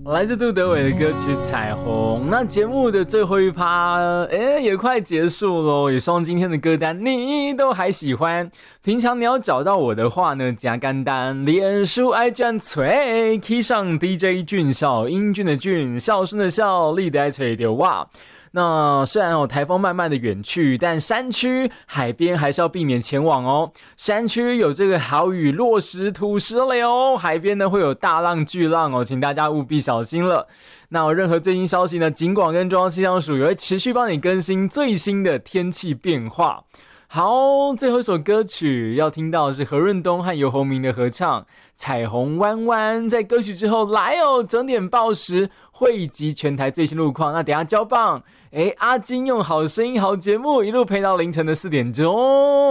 来自杜德伟的歌曲《彩虹》。那节目的最后一趴，也快结束咯，也希望今天的歌单你都还喜欢。平常你要找到我的话呢，加简单，脸书爱转嘴 ，key 上 DJ 俊孝，英俊的俊，孝顺的孝，力的爱吹的哇。那虽然台风慢慢的远去，但山区海边还是要避免前往哦。山区有这个豪雨落石土石流，海边呢会有大浪巨浪哦，请大家务必小心了。那有任何最新消息呢，警广跟中央气象署也会持续帮你更新最新的天气变化。好，最后一首歌曲要听到的是何润东和游鸿明的合唱《彩虹弯弯》。在歌曲之后来哦，整点报时汇集全台最新路况。那等一下交棒，阿金用好声音好节目一路陪到凌晨的4点钟。